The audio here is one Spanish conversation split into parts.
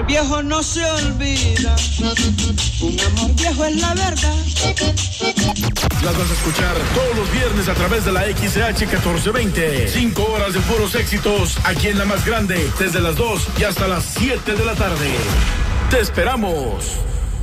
viejo no se olvida, un amor viejo es la verdad. Las vas a escuchar todos los viernes a través de la XH 1420. 5 horas de puros éxitos aquí en la más grande, desde las 2 y hasta las 7 de la tarde. ¡Te esperamos!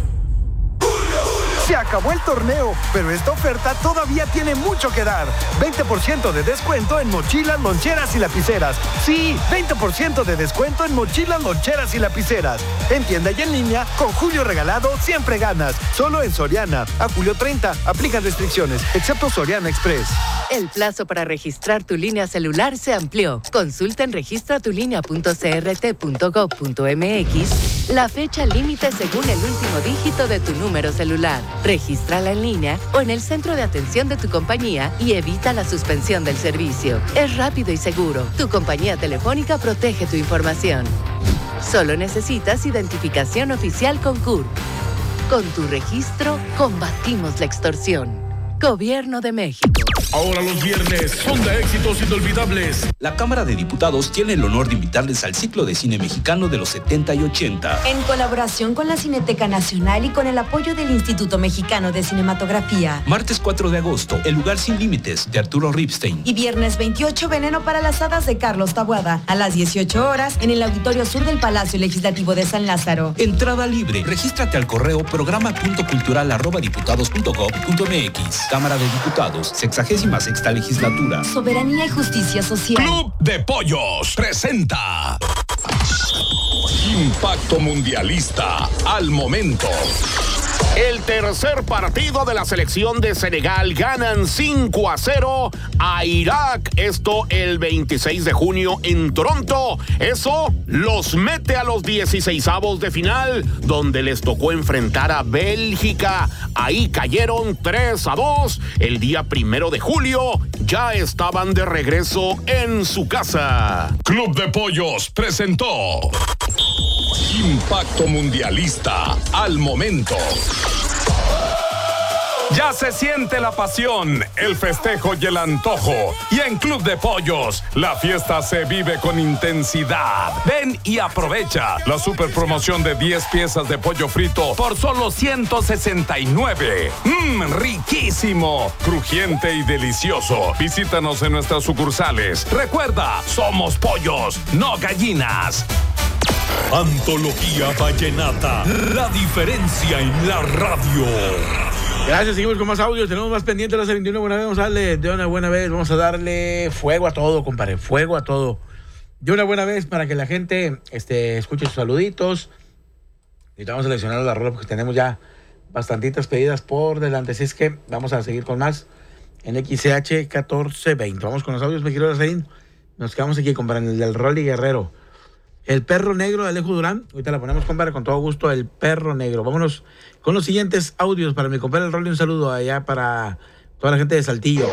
Se acabó el torneo, pero esta oferta todavía tiene mucho que dar. 20% de descuento en mochilas, loncheras y lapiceras. Sí, 20% de descuento en mochilas, loncheras y lapiceras. En tienda y en línea, con Julio Regalado siempre ganas. Solo en Soriana. A julio 30, aplican restricciones, excepto Soriana Express. El plazo para registrar tu línea celular se amplió. Consulta en registratulinea.crt.gov.mx la fecha límite según el último dígito de tu número celular. Regístrala en línea o en el centro de atención de tu compañía y evita la suspensión del servicio. Es rápido y seguro. Tu compañía telefónica protege tu información. Solo necesitas identificación oficial con CURP. Con tu registro, combatimos la extorsión. Gobierno de México. Ahora los viernes son de éxitos inolvidables. La Cámara de Diputados tiene el honor de invitarles al ciclo de cine mexicano de los 70 y 80. En colaboración con la Cineteca Nacional y con el apoyo del Instituto Mexicano de Cinematografía. Martes 4 de agosto, El lugar sin límites, de Arturo Ripstein. Y viernes 28, Veneno para las hadas, de Carlos Taboada. A las 18 horas, en el Auditorio Sur del Palacio Legislativo de San Lázaro. Entrada libre. Regístrate al correo programa.cultural@diputados.gov.mx. Cámara de Diputados, 66ª legislatura. Soberanía y justicia social. Club de Pollos presenta Impacto Mundialista al momento. El tercer partido de la selección de Senegal, ganan 5-0 a Irak. Esto el 26 de junio en Toronto. Eso los mete a los 16avos de final, donde les tocó enfrentar a Bélgica. Ahí cayeron 3-2. El día 1 de julio ya estaban de regreso en su casa. Club de Pollos presentó Impacto Mundialista al momento. Ya se siente la pasión, el festejo y el antojo. Y en Club de Pollos, la fiesta se vive con intensidad. Ven y aprovecha la super promoción de 10 piezas de pollo frito por solo 169. Riquísimo, crujiente y delicioso. Visítanos en nuestras sucursales. Recuerda, somos pollos, no gallinas. Antología Vallenata, la diferencia en la radio. Gracias, seguimos con más audios, tenemos más pendientes las 21 buena vez, vamos a darle de una buena vez, vamos a darle fuego a todo, compadre, fuego a todo. De una buena vez para que la gente escuche sus saluditos. Y vamos a seleccionar la rola porque tenemos ya bastantitas pedidas por delante, así es que vamos a seguir con más en XCH 1420. Vamos con los audios, me quiero hacer. Nos quedamos aquí, compadre, el del Rolly Guerrero. El perro negro de Alejo Durán. Ahorita la ponemos, compadre, con todo gusto, el perro negro. Vámonos con los siguientes audios para mi compadre el Rolly. Un saludo allá para toda la gente de Saltillo.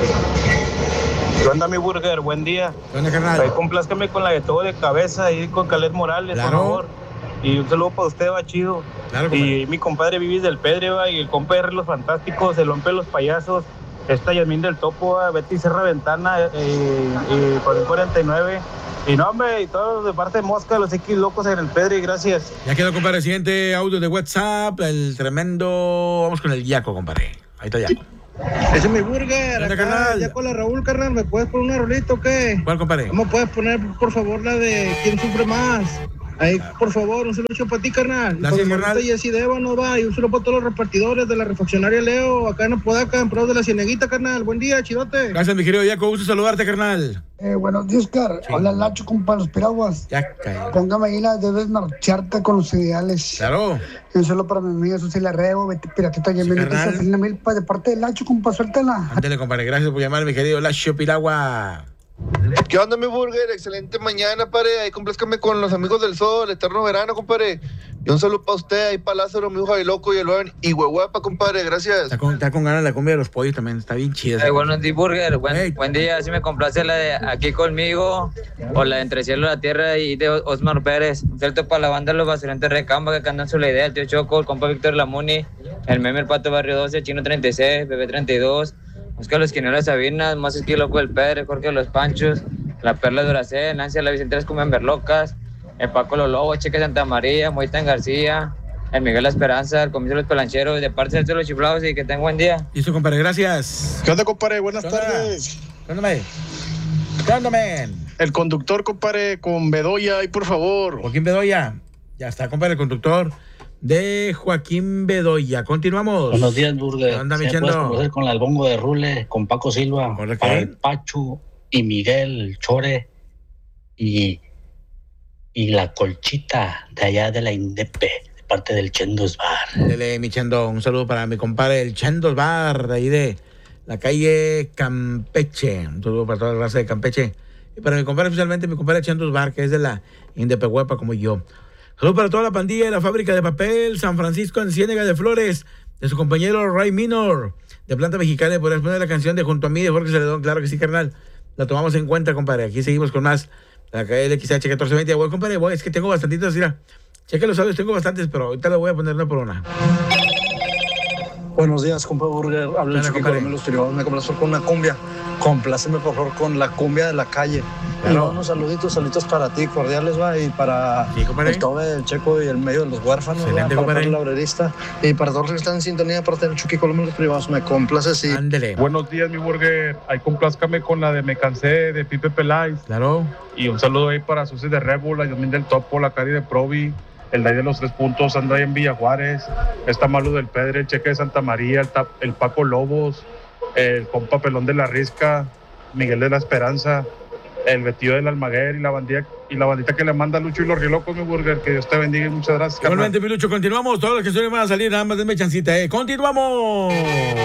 ¿Qué onda, mi burger? Buen día. ¿Qué onda, carnal? Complázcame con la de todo de cabeza ahí con Caled Morales, claro, por favor. Y un saludo para usted, va chido. Claro, y mi compadre Vivis del Pedre, va, y el compa R Los Fantásticos, el hombre de los payasos, esta Yasmín del Topo, va, Betty Serra Ventana, con el 49. Y no, hombre, y todos de parte de Mosca, los X locos en el Pedre, gracias. Ya quedó, compadre, siguiente audio de WhatsApp, el tremendo. Vamos con el Yaco, compadre. Ahí está Yaco. Ese es mi burger, acá, carnal? ya con la Raúl, carnal, ¿me puedes poner una rolita o qué? ¿Cuál, compadre? ¿Cómo puedes poner, por favor, la de ¿Quién sufre más? Ahí, por favor, un saludo para ti, carnal. Gracias, carnal. Y así de no va, y un saludo para todos los repartidores de la refaccionaria Leo, acá en Apodaca, en Pro de la Cieneguita, carnal. Buen día, chidote. Gracias, mi querido Yaco, gusto saludarte, carnal. Buenos días, Oscar. Sí. Hola, Lacho, compa, los piraguas. Ya caí. Póngame ahí la debes marcharte con los ideales. Claro. Y un saludo para mi amiga Susila Rebo, Betty Piratita, y Melina Milpa, de parte de Lacho, compa, suéltala. Ándale, compadre, gracias por llamar, mi querido Lacho Piragua. ¿Qué onda, mi burger? Excelente mañana, pare. Ahí complázcame con los amigos del sol, eterno verano, compadre. Y un saludo para usted, ahí para Lázaro, mi hijo de loco y el Juan y Huehuapa, compadre, gracias. Está con ganas la comida de los pollos también, está bien chida. Buenos días, burger. Buen día, si me complace la de Aquí Conmigo o la de Entre Cielo y la Tierra y de Osmar Pérez. Un saludo para la banda de los Basurantes Recamba que andan su la idea, el tío Choco, el compa Víctor Lamuni, el meme El Pato Barrio 12, Chino 36, Bebé 32. Oscar Los Quineros Sabinas, más es que loco el Pedre, Jorge Los Panchos, La Perla de Duracé, Nancy La Vicente Las Cumbia Berlocas, el Paco Los Lobos, Cheque Santa María, Moitán García, el Miguel La Esperanza, el Comisario de los Pelancheros, de parte de los Chiflados, y que tengan buen día. Listo, compadre, gracias. ¿Qué onda, compadre? Buenas tardes. ¿Qué onda, man? El conductor, compadre, con Bedoya, ahí por favor. Joaquín Bedoya. Ya está, compadre, el conductor de Joaquín Bedoya. Continuamos. Buenos días, Burger. ¿Qué onda, ¿Se puede conocer con el albongo de Rule, con Paco Silva, para el Pachu y Miguel, el Chore y la Colchita de allá de la Indepe, de parte del Chendos Bar? Dele, mi Chendo, un saludo para mi compadre, el Chendos Bar, de ahí de la calle Campeche. Un saludo para toda la raza de Campeche. Y para mi compadre, especialmente mi compadre Chendos Bar, que es de la Indepehuepa, como yo. Saludos para toda la pandilla de la fábrica de papel San Francisco en Ciénega de Flores, de su compañero Ray Minor, de Planta Mexicana. Podrías poner la canción de Junto a mí de Jorge Celedón. Claro que sí, carnal. La tomamos en cuenta, compadre. Aquí seguimos con más. La calle XH 1420. Güey, compadre, es que tengo bastantitos. Mira, cheque los audios, tengo bastantes, pero ahorita lo voy a poner una por una. Buenos días, compa Burger. Habla el Chucky Colomé Los Privados. Me complazco con una cumbia. Compláceme, por favor, con la cumbia de la calle. Claro. Y unos saluditos para ti, cordiales, va. Y para el Tobe, el Checo y el medio de los huérfanos. Excelente, ¿va? Para el laurerista. Y para todos los que están en sintonía, parte del Chucky Colomé Los Privados. Me complace, sí. Ándele. Buenos días, mi Burger. Ahí complázcame con la de Me Cansé, de Pipe Peláez. Claro. Y un saludo ahí para Susi de Red Bull, la Yasmín del Topo, la Cari de Provi, el Day de los 3 puntos, anda ahí en Villa Juárez, está Malu del Pedre, el Cheque de Santa María, el Paco Lobos, el compa Pelón de la Risca, Miguel de la Esperanza, el Betío del Almaguer y la bandita que le manda Lucho y los Rielocos, mi Burger. Que Dios te bendiga y muchas gracias. Igualmente, mi Lucho, continuamos. Todos los que suelen van a salir, nada más denme chancita, Continuamos.